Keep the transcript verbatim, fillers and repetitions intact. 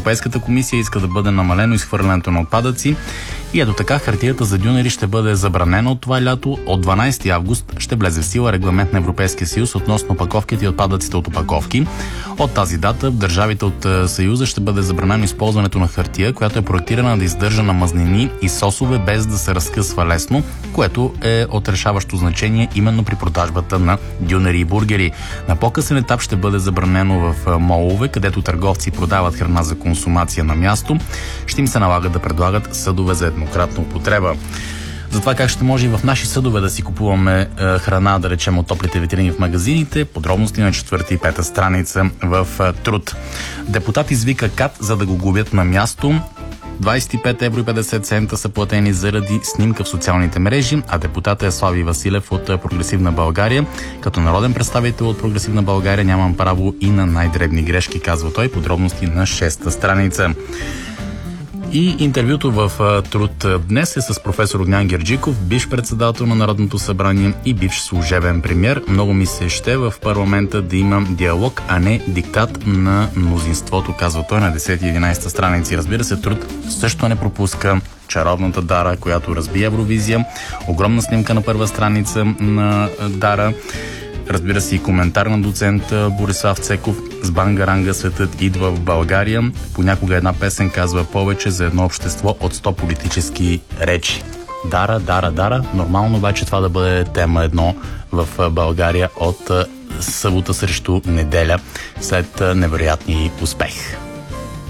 Европейската комисия иска да бъде намалено изхвърлянето на отпадъци и ето така хартията за дюнери ще бъде забранена от това лято. От дванайсети август ще влезе в сила регламент на Европейския съюз относно опаковките и отпадъците от опаковки. От тази дата в държавите от Съюза ще бъде забранено използването на хартия, която е проектирана да издържа на мазнини и сосове без да се разкъсва лесно, което е от решаващо значение именно при продажбата на дюнери и бургери. На по-късен етап ще бъде забранено в молове, където търговци продават храна за консумация на място. Ще им се налага да предлагат съдове за еднократна употреба. За това как ще може и в наши съдове да си купуваме е, храна, да речем от топлите витрини в магазините, подробности на четвърта и пета страница в е, Труд. Депутат извика КАТ, за да го губят на място. двайсет и пет евро и петдесет цента са платени заради снимка в социалните мрежи, а депутатът е Слави Василев от Прогресивна България. Като народен представител от Прогресивна България нямам право и на най-дребни грешки, казва той. Подробности на шеста страница. И интервюто в Труд днес е с професор Огнян Герджиков, бивш председател на Народното събрание и бивш служебен премиер. Много ми се ще в парламента да има диалог, а не диктат на мнозинството, казва той на десета и единайсета страници. Разбира се, Труд също не пропуска чаровната Дара, която разби Евровизия. Огромна снимка на първа страница на Дара. Разбира се и коментар на доцент Борислав Цеков. С бангаранга светът идва в България. Понякога една песен казва повече за едно общество от сто политически речи. Дара, Дара, Дара. Нормално обаче това да бъде тема едно в България от събота срещу неделя след невероятни успех.